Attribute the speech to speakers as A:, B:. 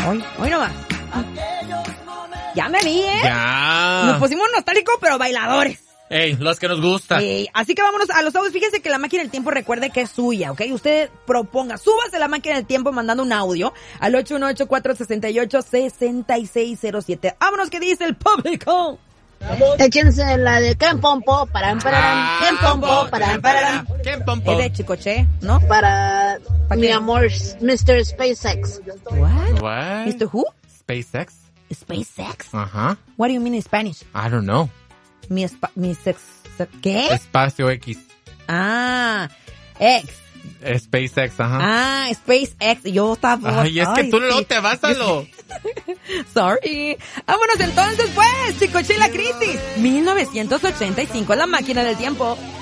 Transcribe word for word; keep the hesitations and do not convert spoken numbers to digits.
A: Hoy, hoy nomás. Ya me vi, ¿eh?
B: Ya.
A: Nos pusimos nostálgicos, pero bailadores.
B: Ey, los que nos gusta.
A: Ey, así que vámonos a los audios. Fíjense que la máquina del tiempo recuerde que es suya, ¿ok? Usted proponga, súbase la máquina del tiempo mandando un audio al ocho uno ocho, cuatro seis ocho, seis seis cero siete. Vámonos, ¿qué dice el público?
C: Échense la de Ken Pompo, para para Ken Pompo, para para
B: Ken Pompo.
A: Es de Chicoche, ¿no?
C: para
A: ¿Para
C: mi
A: qué?
C: amor, mister SpaceX.
A: What?
B: What?
A: mister Who?
B: SpaceX?
A: SpaceX?
B: Ajá.
A: What do you mean in Spanish?
B: I don't know.
A: Mi, espa- mi sex... ¿Qué?
B: Espacio X.
A: Ah, X.
B: SpaceX, ajá.
A: Ah, SpaceX. Yo estaba...
B: Ay, es que
A: ay,
B: tú no
A: sí.
B: te vas a lo...
A: Sorry. Vámonos entonces, pues, Chicoche y la crisis. mil novecientos ochenta y cinco, la máquina del tiempo.